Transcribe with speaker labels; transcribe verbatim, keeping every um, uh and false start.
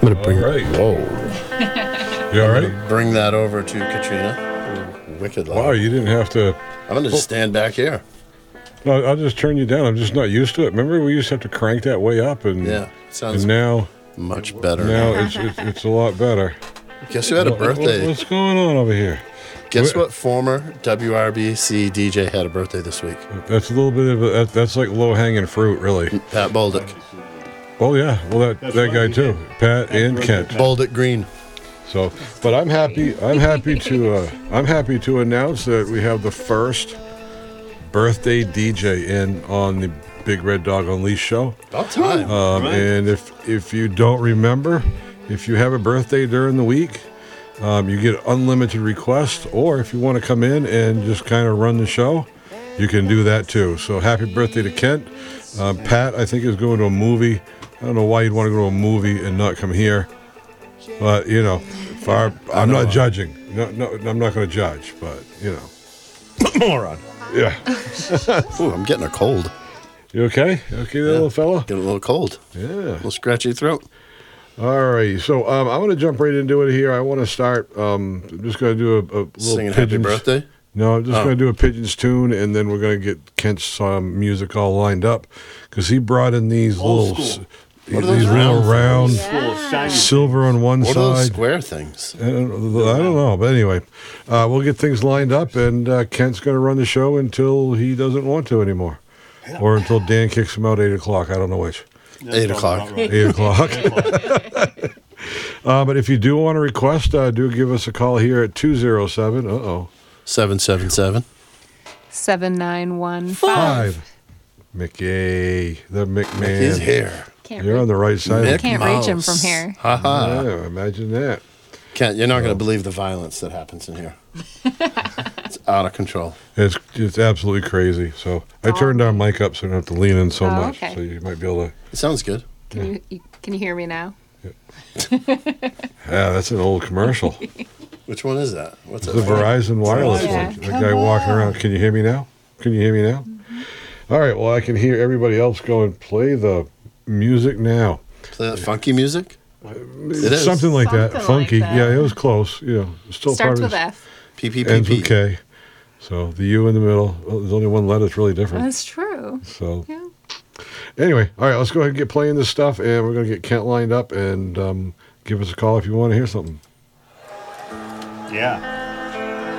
Speaker 1: I'm gonna bring.
Speaker 2: All right.
Speaker 1: Whoa.
Speaker 2: You all right?
Speaker 1: Bring that over to Katrina. Wicked loud.
Speaker 2: Wow, you didn't have to.
Speaker 1: I'm gonna just stand back here.
Speaker 2: No, I'll just turn you down. I'm just not used to it. Remember, we used to have to crank that way up, and
Speaker 1: Yeah, sounds
Speaker 2: and now
Speaker 1: much better.
Speaker 2: now it's, it's it's a lot better.
Speaker 1: Guess who had a
Speaker 2: What- what-
Speaker 1: birthday?
Speaker 2: what's going on over here?
Speaker 1: Guess
Speaker 2: Wh-
Speaker 1: what former W R B C D J had a birthday this week?
Speaker 2: That's a little bit of a, that, that's like low hanging fruit, really.
Speaker 1: Pat Boldick.
Speaker 2: Oh yeah, well that that guy too, Pat and Kent.
Speaker 1: Boldick Green.
Speaker 2: So, but I'm happy. I'm happy to. Uh, I'm happy to announce that we have the first birthday D J in on the Big Red Dog Unleashed show.
Speaker 1: About time.
Speaker 2: Um, And if if you don't remember, if you have a birthday during the week, um, you get unlimited requests. Or if you want to come in and just kind of run the show, you can do that too. So happy birthday to Kent. Um, Pat, I think, is going to a movie. I don't know why you'd want to go to a movie and not come here. But, you know, if our, I'm not judging. No, no, I'm not going to judge, but, you know.
Speaker 1: Moron.
Speaker 2: Yeah.
Speaker 1: Ooh, I'm getting a cold.
Speaker 2: You okay? You okay there, little fella?
Speaker 1: Getting a little cold.
Speaker 2: Yeah.
Speaker 1: A little scratchy throat.
Speaker 2: All right. So um, I'm going to jump right into it here. I want to start. Um, I'm just going to do a, a little
Speaker 1: Singing happy
Speaker 2: Pigeons.
Speaker 1: birthday.
Speaker 2: No, I'm just
Speaker 1: Oh.
Speaker 2: going to do a Pigeons tune, and then we're going to get Kent's um, music all lined up because he brought in these
Speaker 3: Old
Speaker 2: little,
Speaker 3: school.
Speaker 2: s-
Speaker 1: What are
Speaker 2: these
Speaker 1: those
Speaker 2: little
Speaker 1: round
Speaker 2: round,
Speaker 3: Cool, shiny.
Speaker 2: silver on one
Speaker 1: What are those
Speaker 2: side.
Speaker 1: square things?
Speaker 2: I don't, I don't know, but anyway, uh, we'll get things lined up, and uh, Kent's going to run the show until he doesn't want to anymore, or until Dan kicks him out eight o'clock. I don't know which.
Speaker 3: That's
Speaker 1: Eight
Speaker 3: about
Speaker 1: o'clock.
Speaker 3: right.
Speaker 2: Eight o'clock.
Speaker 3: Eight o'clock.
Speaker 2: Uh, but if you do want to request, uh, do give us a call here at two zero seven. Uh oh.
Speaker 1: Seven seven seven.
Speaker 4: Seven nine one five.
Speaker 2: Five. Mickey, the McMahon.
Speaker 1: He's here.
Speaker 4: Can't
Speaker 2: You're
Speaker 4: re-
Speaker 2: on the right side.
Speaker 1: Mick
Speaker 2: of
Speaker 4: can't reach him
Speaker 1: Mouse.
Speaker 4: from here.
Speaker 1: Haha.
Speaker 2: Yeah, imagine that.
Speaker 1: Kent, you're not going to believe the violence that happens in here. It's out of control.
Speaker 2: It's it's absolutely crazy. So I turned our mic up so I don't have to lean in so
Speaker 4: Oh,
Speaker 2: much.
Speaker 4: okay.
Speaker 2: So you might be able to.
Speaker 1: It sounds good.
Speaker 4: Can you, you can you hear me now?
Speaker 2: Yeah, that's an old commercial.
Speaker 1: Which one is that? What's
Speaker 2: The
Speaker 1: that?
Speaker 2: Verizon wireless
Speaker 4: Yeah.
Speaker 2: one. The guy walking around. Can you hear me now? Can you hear me now? All right. Well, I can hear everybody else going. Play the music now.
Speaker 1: Play that funky music? It is.
Speaker 2: Something like that.
Speaker 4: Something
Speaker 2: Funky.
Speaker 4: like that.
Speaker 2: Yeah, it was close. You know, still
Speaker 4: Starts
Speaker 2: part
Speaker 4: with
Speaker 2: of
Speaker 4: F.
Speaker 1: P P P
Speaker 2: ends with
Speaker 1: P.
Speaker 2: K. So the U in the middle. Well, there's only one letter that's really different.
Speaker 4: That's true.
Speaker 2: So
Speaker 4: Yeah.
Speaker 2: anyway, all right, let's go ahead and get playing this stuff, and we're gonna get Kent lined up, and um, give us a call if you want to hear something.
Speaker 3: Yeah.